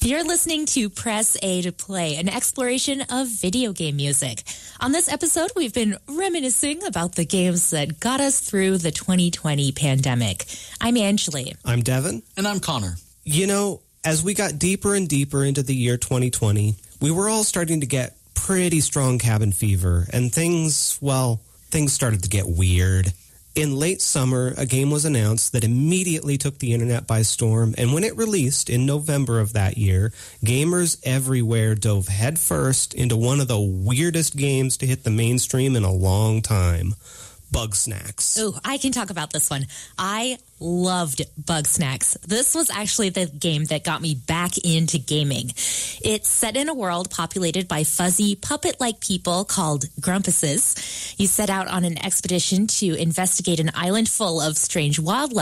You're listening to Press A to Play, an exploration of video game music. On this episode, we've been reminiscing about the games that got us through the 2020 pandemic. I'm Angeli. I'm Devin. And I'm Connor. You know, as we got deeper and deeper into the year 2020, we were all starting to get pretty strong cabin fever, and things started to get weird. In late summer, a game was announced that immediately took the internet by storm, and when it released in November of that year, gamers everywhere dove headfirst into one of the weirdest games to hit the mainstream in a long time, Bugsnax. Ooh, I can talk about this one. I loved Bugsnax. This was actually the game that got me back into gaming. It's set in a world populated by fuzzy, puppet-like people called Grumpuses. You set out on an expedition to investigate an island full of strange wildlife